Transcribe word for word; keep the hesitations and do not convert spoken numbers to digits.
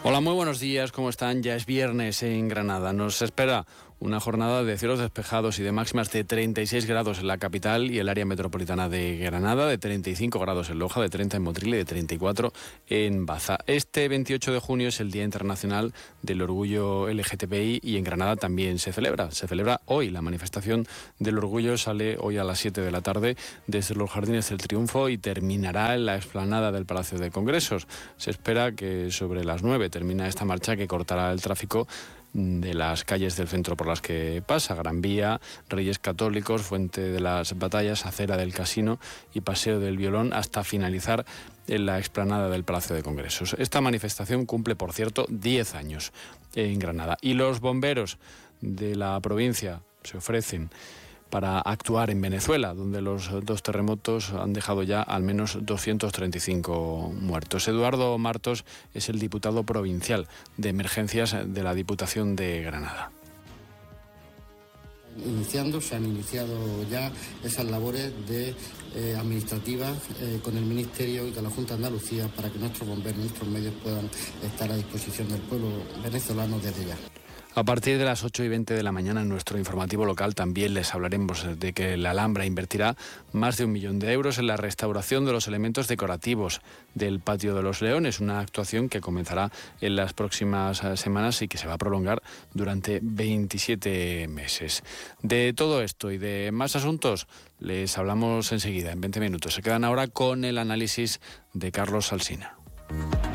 Hola, muy buenos días, ¿cómo están? Ya es viernes en Granada. Nos espera una jornada de cielos despejados y de máximas de treinta y seis grados en la capital y el área metropolitana de Granada, de treinta y cinco grados en Loja, de treinta en Motril y de treinta y cuatro en Baza. Este veintiocho de junio es el Día Internacional del Orgullo L G T B I y en Granada también se celebra. Se celebra hoy. La manifestación del orgullo sale hoy a las siete de la tarde desde los Jardines del Triunfo y terminará en la explanada del Palacio de Congresos. Se espera que sobre las nueve termina esta marcha que cortará el tráfico de las calles del centro por las que pasa: Gran Vía, Reyes Católicos, Fuente de las Batallas, Acera del Casino y Paseo del Violón, hasta finalizar en la explanada del Palacio de Congresos. Esta manifestación cumple, por cierto, diez años en Granada. Y los bomberos de la provincia se ofrecen para actuar en Venezuela, donde los dos terremotos han dejado ya al menos doscientos treinta y cinco muertos. Eduardo Martos es el diputado provincial de Emergencias de la Diputación de Granada. Iniciando, se han iniciado ya esas labores de, eh, administrativas eh, con el Ministerio y con la Junta de Andalucía para que nuestros bomberos, nuestros medios puedan estar a disposición del pueblo venezolano desde ya. A partir de las ocho y veinte de la mañana en nuestro informativo local también les hablaremos de que la Alhambra invertirá más de un millón de euros en la restauración de los elementos decorativos del Patio de los Leones, una actuación que comenzará en las próximas semanas y que se va a prolongar durante veintisiete meses. De todo esto y de más asuntos les hablamos enseguida, en veinte minutos. Se quedan ahora con el análisis de Carlos Alsina.